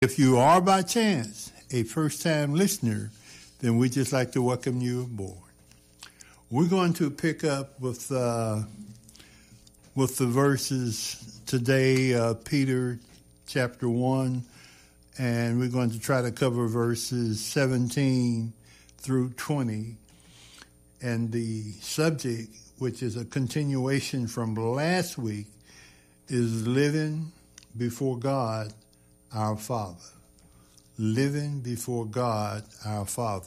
If you are by chance a first-time listener, then we'd just like to welcome you aboard. We're going to pick up with the verses today, Peter chapter 1, and we're going to try to cover verses 17 through 20. And the subject, which is a continuation from last week, is living before God our Father. Living before God our Father.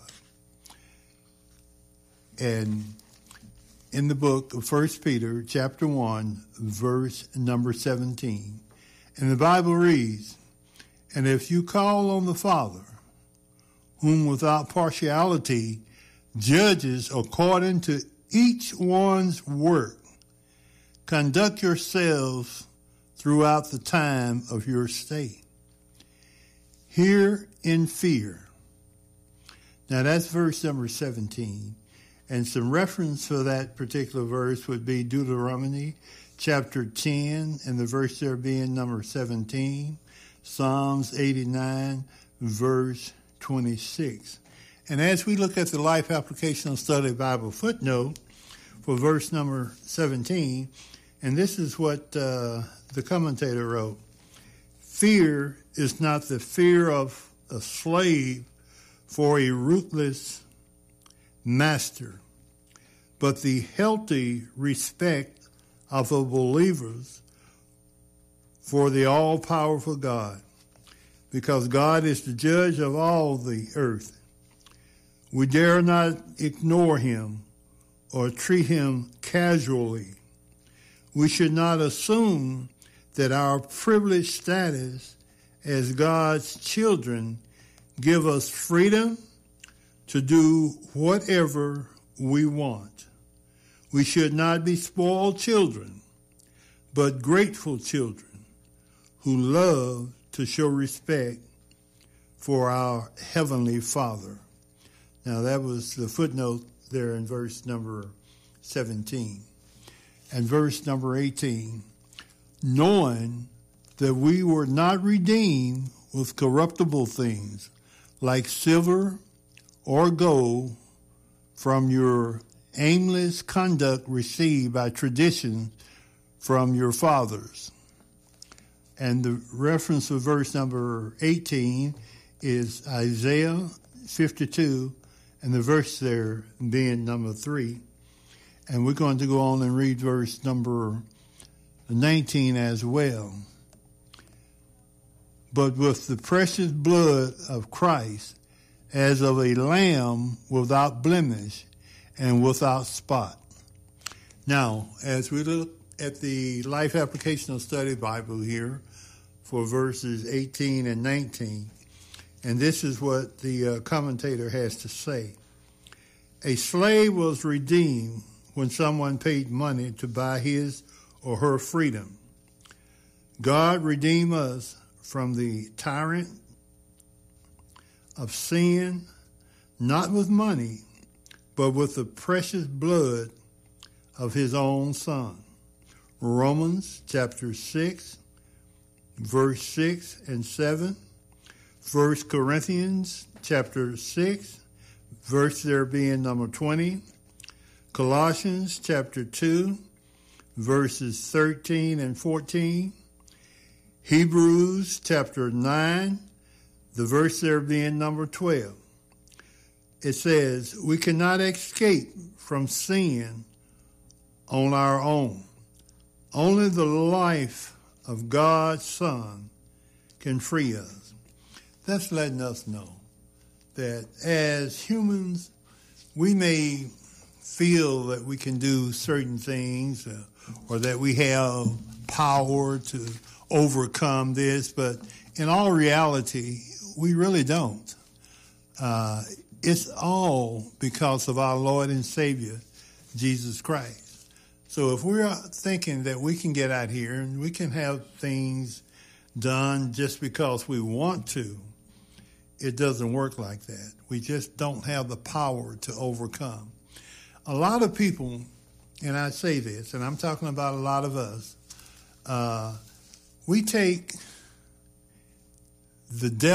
And in the book of 1 Peter chapter 1, verse number 17, and the Bible reads, "And if you call on the Father, whom without partiality judges according to each one's work, conduct yourselves throughout the time of your stay here in fear." Now that's verse number 17. And some reference for that particular verse would be Deuteronomy chapter 10 and the verse there being number 17. Psalms 89 verse 26. And as we look at the Life Applicational Study Bible footnote for verse number 17, and this is what the commentator wrote: "Fear is not the fear of a slave for a ruthless master, but the healthy respect of the believers for the all-powerful God, because God is the judge of all the earth. We dare not ignore him or treat him casually. We should not assume that our privileged status as God's children give us freedom to do whatever we want. We should not be spoiled children, but grateful children who love to show respect for our Heavenly Father." Now that was the footnote there in verse number 17. And verse number 18, "Knowing that we were not redeemed with corruptible things, like silver or gold, from your aimless conduct received by tradition from your fathers." And the reference of verse number 18 is Isaiah 52, and the verse there being number 3. And we're going to go on and read verse number 19 as well. "But with the precious blood of Christ, as of a lamb without blemish and without spot." Now, as we look at the Life Applicational Study Bible here for verses 18 and 19, and this is what the commentator has to say. "A slave was redeemed when someone paid money to buy his or her freedom. God redeemed us from the tyrant of sin, not with money, but with the precious blood of his own Son." Romans chapter 6, verse 6 and 7. 1 Corinthians chapter 6, verse there being number 20. Colossians chapter 2, verses 13 and 14. Hebrews chapter 9, the verse there being number 12. It says, "We cannot escape from sin on our own. Only the life of God's Son can free us." That's letting us know that as humans, we may feel that we can do certain things or that we have power to overcome this, but in all reality, we really don't. It's all because of our Lord and Savior, Jesus Christ. So if we're thinking that we can get out here and we can have things done just because we want to, it doesn't work like that. We just don't have the power to overcome. A lot of people, and I say this, and I'm talking about a lot of us, we take the devil